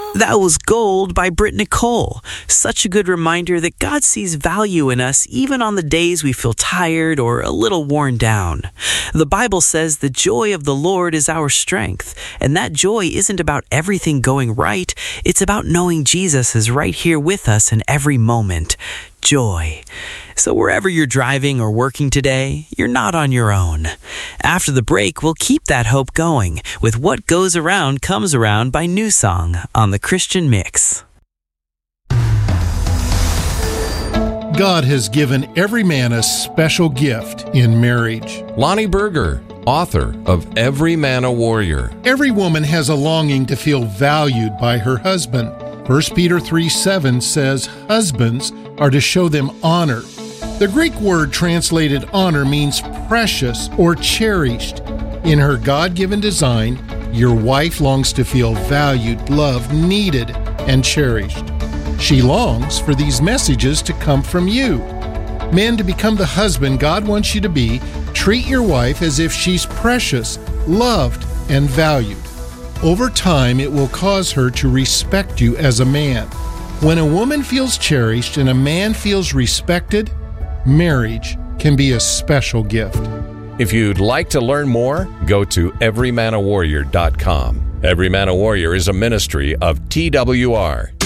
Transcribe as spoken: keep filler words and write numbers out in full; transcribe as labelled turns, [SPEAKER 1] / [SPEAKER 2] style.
[SPEAKER 1] That was Gold by Britt Nicole. Such a good reminder that God sees value in us even on the days we feel tired or a little worn down. The Bible says the joy of the Lord is our strength, and that joy isn't about everything going right. It's about knowing Jesus is right here with us in every moment. Joy. So wherever you're driving or working today, you're not on your own. After the break, we'll keep that hope going with What Goes Around Comes Around by New Song on the Christian Mix.
[SPEAKER 2] God has given every man a special gift in marriage.
[SPEAKER 3] Lonnie Berger, author of Every Man a Warrior.
[SPEAKER 2] Every woman has a longing to feel valued by her husband. First Peter three seven says, "Husbands are to show them honor." The Greek word translated honor means precious or cherished. In her God-given design, your wife longs to feel valued, loved, needed, and cherished. She longs for these messages to come from you. Men, to become the husband God wants you to be, treat your wife as if she's precious, loved, and valued. Over time, it will cause her to respect you as a man. When a woman feels cherished and a man feels respected, marriage can be a special gift.
[SPEAKER 3] If you'd like to learn more, go to every man a warrior dot com. Every Man a Warrior is a ministry of T W R.